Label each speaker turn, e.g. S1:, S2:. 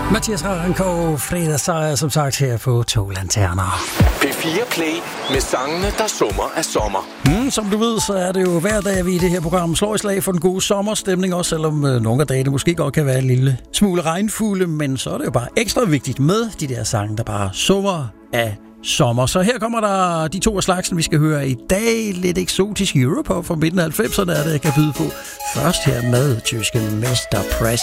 S1: Mathias Rarenko, fredagssejr som sagt her på Toglanterner.
S2: P4 Play med sangene, der summer af sommer.
S1: Som du ved, så er det jo hver dag, vi i det her program slår i slag for den gode sommerstemning, også selvom nogle af dagene måske godt kan være en lille smule regnfugle, men så er det jo bare ekstra vigtigt med de der sange, der bare summer af sommer. Så her kommer der de to af slagsen, vi skal høre i dag. Lidt eksotisk Europop fra midten af 90'erne er det, jeg kan byde på. Først her med tyske Mr. President.